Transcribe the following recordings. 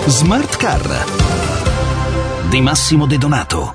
Smart Car di Massimo De Donato.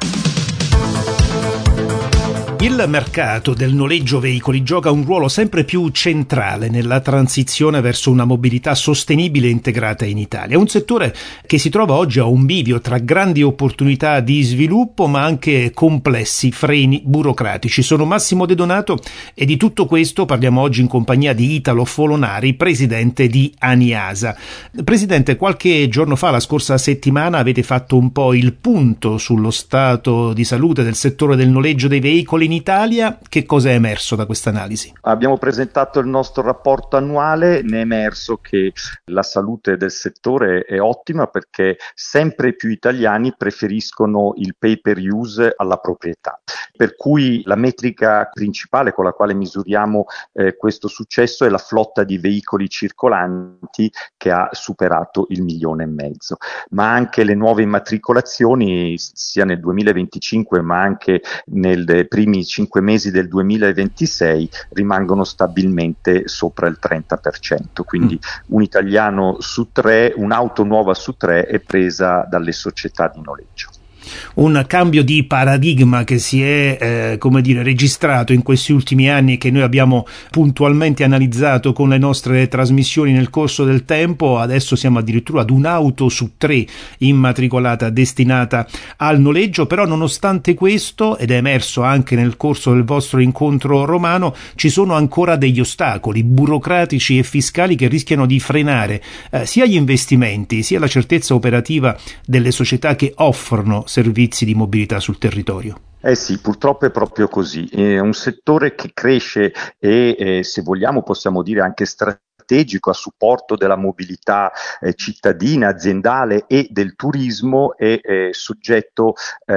Il mercato del noleggio veicoli gioca un ruolo sempre più centrale nella transizione verso una mobilità sostenibile e integrata in Italia. È un settore che si trova oggi a un bivio tra grandi opportunità di sviluppo ma anche complessi freni burocratici. Sono Massimo De Donato e di tutto questo parliamo oggi in compagnia di Italo Folonari, presidente di Aniasa. Presidente, qualche giorno fa, la scorsa settimana, avete fatto un po' il punto sullo stato di salute del settore del noleggio dei veicoli in Italia. Che cosa è emerso da questa analisi? Abbiamo presentato il nostro rapporto annuale, ne è emerso che la salute del settore è ottima perché sempre più italiani preferiscono il pay per use alla proprietà, per cui la metrica principale con la quale misuriamo questo successo è la flotta di veicoli circolanti che ha superato il 1,5 milioni, ma anche le nuove immatricolazioni sia nel 2025 ma anche nei primi 5 mesi del 2026 rimangono stabilmente sopra il 30%, quindi un italiano su 3, un'auto nuova su 3 è presa dalle società di noleggio. Un cambio di paradigma che si è registrato in questi ultimi anni e che noi abbiamo puntualmente analizzato con le nostre trasmissioni nel corso del tempo. Adesso siamo addirittura ad un'auto su 3 immatricolata destinata al noleggio, però nonostante questo, ed è emerso anche nel corso del vostro incontro romano, ci sono ancora degli ostacoli burocratici e fiscali che rischiano di frenare sia gli investimenti sia la certezza operativa delle società che offrono servizi di mobilità sul territorio. Sì, purtroppo è proprio così. È un settore che cresce e se vogliamo possiamo dire anche strategico a supporto della mobilità cittadina, aziendale e del turismo, è soggetto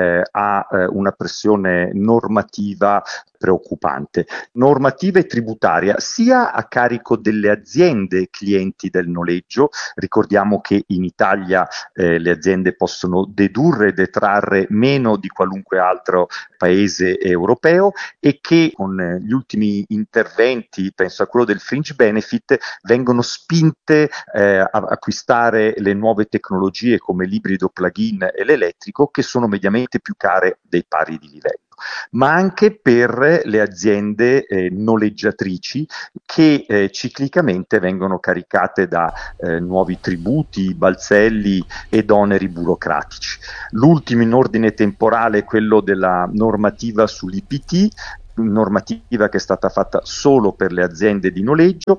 a una pressione normativa preoccupante, normativa e tributaria, sia a carico delle aziende clienti del noleggio. Ricordiamo che in Italia le aziende possono dedurre e detrarre meno di qualunque altro paese europeo e che con gli ultimi interventi, penso a quello del fringe benefit, vengono spinte a acquistare le nuove tecnologie come l'ibrido plug-in e l'elettrico, che sono mediamente più care dei pari di livello, ma anche per le aziende noleggiatrici che ciclicamente vengono caricate da nuovi tributi, balzelli ed oneri burocratici. L'ultimo in ordine temporale è quello della normativa sull'IPT, normativa che è stata fatta solo per le aziende di noleggio,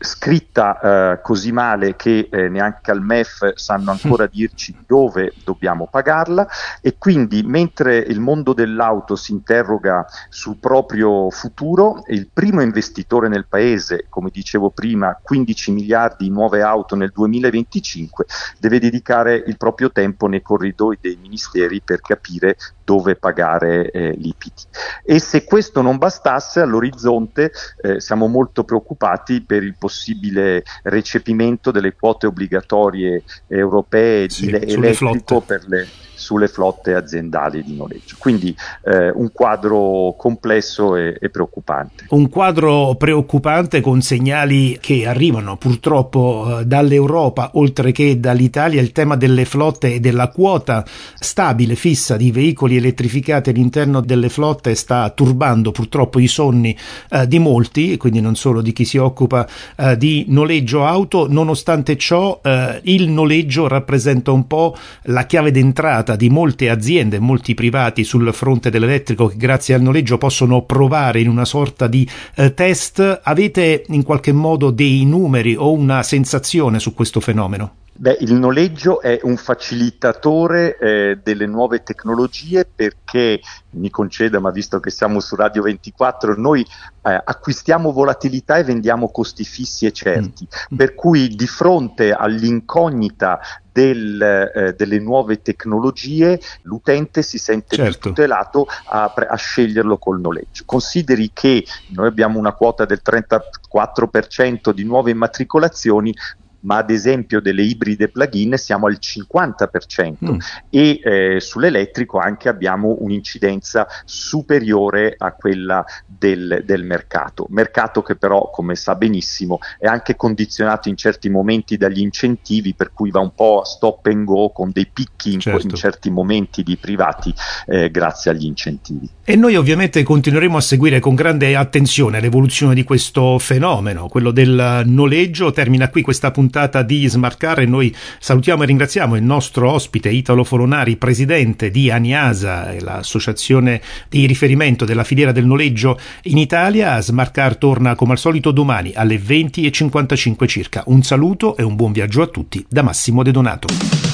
scritta così male che neanche al MEF sanno ancora dirci dove dobbiamo pagarla, e quindi mentre il mondo dell'auto si interroga sul proprio futuro, il primo investitore nel paese, come dicevo prima, 15 miliardi di nuove auto nel 2025, deve dedicare il proprio tempo nei corridoi dei ministeri per capire dove pagare l'IPT. E se questo non bastasse, all'orizzonte siamo molto preoccupati per il possibile recepimento delle quote obbligatorie europee di elettrico sulle flotte aziendali di noleggio. Quindi un quadro complesso e preoccupante. Un quadro preoccupante con segnali che arrivano purtroppo dall'Europa oltre che dall'Italia. Il tema delle flotte e della quota stabile, fissa di veicoli elettrificati all'interno delle flotte sta turbando purtroppo i sonni di molti, quindi non solo di chi si occupa di noleggio auto. Nonostante ciò il noleggio rappresenta un po' la chiave d'entrata di molte aziende, molti privati sul fronte dell'elettrico, che grazie al noleggio possono provare in una sorta di test. Avete in qualche modo dei numeri o una sensazione su questo fenomeno? Il noleggio è un facilitatore delle nuove tecnologie, perché, mi conceda, ma visto che siamo su Radio 24, noi acquistiamo volatilità e vendiamo costi fissi e certi, per cui di fronte all'incognita delle nuove tecnologie l'utente si sente più tutelato a sceglierlo col noleggio. Consideri che noi abbiamo una quota del 34% di nuove immatricolazioni, ma ad esempio delle ibride plug-in siamo al 50% e sull'elettrico anche abbiamo un'incidenza superiore a quella del mercato che però, come sa benissimo, è anche condizionato in certi momenti dagli incentivi, per cui va un po' a stop and go con dei picchi in certi momenti di privati grazie agli incentivi. E noi ovviamente continueremo a seguire con grande attenzione l'evoluzione di questo fenomeno, quello del noleggio. Termina qui questa puntata di Smart Car e noi salutiamo e ringraziamo il nostro ospite Italo Foronari, presidente di ANIASA, l'associazione di riferimento della filiera del noleggio in Italia. Smart Car torna come al solito domani alle 20:55 circa. Un saluto e un buon viaggio a tutti da Massimo De Donato.